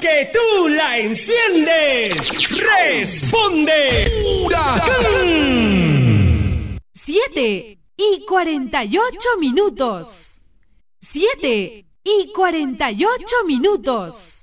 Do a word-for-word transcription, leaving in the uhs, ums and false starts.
porque tú la enciendes. ¡Responde! ¡Huracán! Siete y cuarenta y ocho minutos. Siete y cuarenta y ocho minutos.